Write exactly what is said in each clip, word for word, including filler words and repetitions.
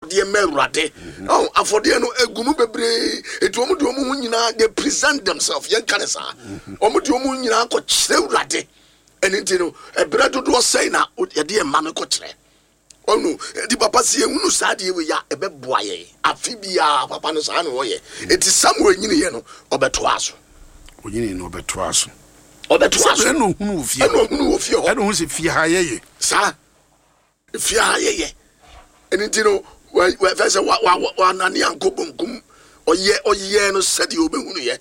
afode me Awurade oh afode no egumu bebre etu omu de omu hu nyina they present themselves yen kanesa omu de omu nyina ko kire Awurade enti no ebra dodo sei na ye de ma me ko kire onu di papa sie hunu saade we ya ebeboa ye afi bia papa no sa na wo ye enti Samuel nyine ye no obeto aso onyine no obeto aso obeto aso no hunu ofie no hunu ofie ho no hu se fie ha ye sa fie ha ye enti no we first wa wa nani ankobonkum oye oye no saade obehunu ye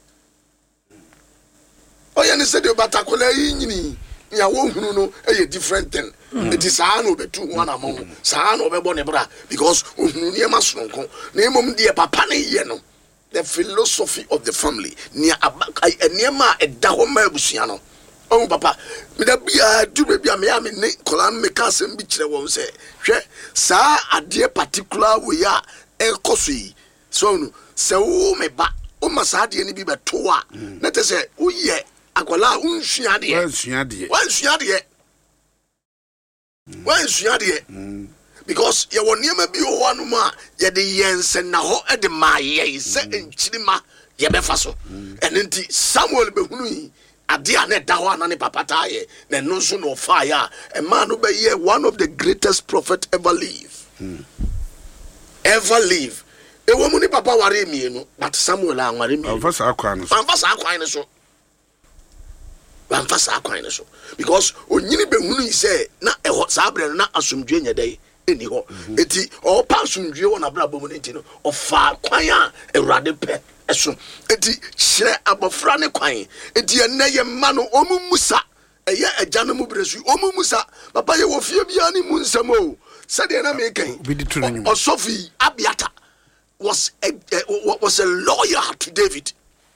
oye ne saade batakola yi nyini ya wo hunu no e different thing it is an obetu one among san obebo ne bra because ohunu ne ma sonko na emom de papa ne ye no the philosophy of the family ne abakai enema eda ho ma abusua no oh papa me da bia du bia me ya me ne kola me ka asem bi kire won se hwe sa ade particular we ya e koso yi so no se wo me ba o ma sa ade ne bi beto a na te se wo ye akola unsua de unsua de unsua de unsua de because ye won niam bi o hanu ma ye de yense na ho e de ma ye se enchirima ye befa so enenti Samuel behunu yi ade ane da ho anane papa ta ye na no so no fa ya a man no be ye one of the greatest prophet ever live mm. ever live e wo mu ni papa ware mienu but Samuel anware mienu amfasa akwan so amfasa akwan so amfasa akwan so because onyini behunu yi se na e ho sabre na asomdwe nyedai eni ho eti o pa asomdwe wona bra bomu enti no o fa kwan a Awurade pe eso eti hire abofra ne kwan eti enne ye ma no omu musa eye agya no mu bresu omu musa papa ye wo fie bia ni mu nsem o sade na me kan Osofi Abiata was a, uh, was a lawyer to David.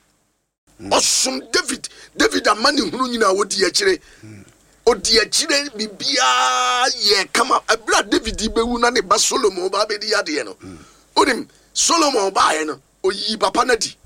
Osum David David amani hunu nyina wodi akire odi akire bibia ye kama abla David bewu na ne ba Solomon ba be di ade no onim Solomon ba ye no oyi papa na di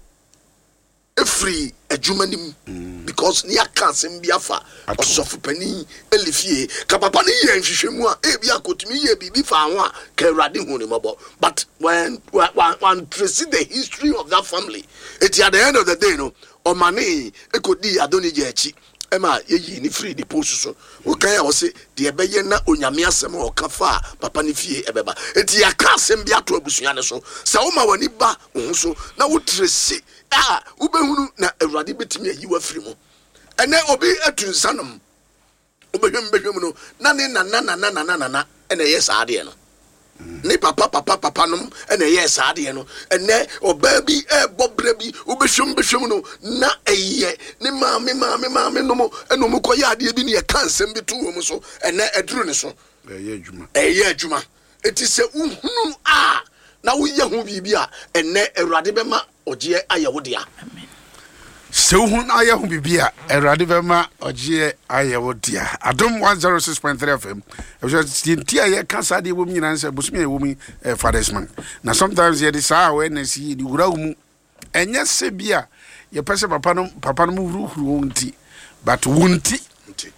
efri adwumanim because ni aka asem bia fa Osofu pani elifie ka papa ne ye nhwehwemu a e bia kotumi ye bibi fa ho a ka Awurade hu ne mobo but when one trace the history of that family it at the end of the day no o mane ekodi Adonija echi ema yeyi ni free the post so o kan ya wo se de ebeye na onyame asem o ka fa papa ne fie ebeba eti ya ka asem bia to abusua ne so se wo ma wani ba wo so na wo trace ah ubehunu na Awurade betimi ayi wa free mu ene obi atunsanom obehwem behwem no na ne na na na na na na ene yes ade no ni papa papa papa nom ene yes ade no ene oba bi e bobra bi obehwem behwem no na eye ni maame maame maame no mo eno mo koya ade bi ne ye kansem bi to wo so ene eduru ne so eye adwuma eye adwuma eti se uhunu a na wo ye hu bibia ene Awurade bema oje ayewo dia amen so hun ayewo bibia Awurade bema oje ayewo dia Adom one oh six point three F M e so tinti aye kasa de wo nyina nse bosumi e wo mi fathers man na sometimes ye de sa awareness yi di wura mu enye se bia ye pese papa no papa no huru huru nti but wunti nti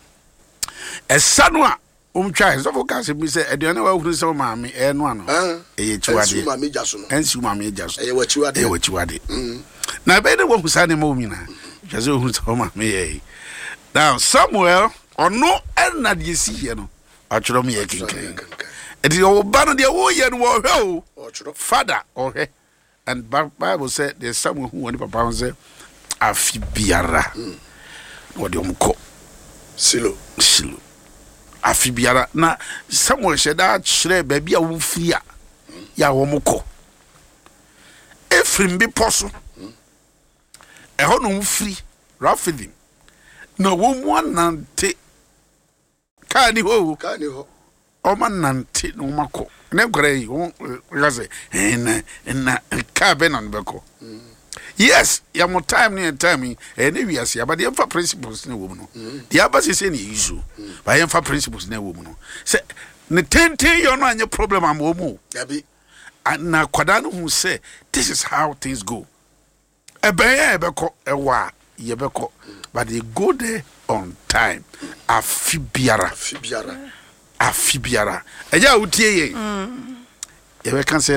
esa no a umtwa so focus mi se eduane wa huru se o maame e no ano e ye chiwade ensu maame jaso no ensu maame jaso e ye wa chiwade e wa chiwade na be de wo husane mo mina jaso huru se o maame ye now Samuel ono na de si here no atworo me ye kinkan edi o ba no de wo ye no wo hwe o father o hwe and Bible said there's someone who want papa say afibiara what do you call silo silo afibiara na Samuel sheda chire baby a wo firi a ya wo mko efrim bi poso e ho no firi Rafidim no wo mu anante ka ni ho ka ni ho o manante no mako ne gore yi wo gaze en en ka be na beko yes ya mo time ni time e ne wiase abade emfa principles ne wo mu no dia abase se ne issue ba emfa principles ne wo mu no se ne tenten yo no anye problem am wo mu abi na kwada no hu say this is how things go e ben ya ebeko e wa ye beko but they go there on time afibiara afibiara afibiara eja utie ye mm. ye be kan say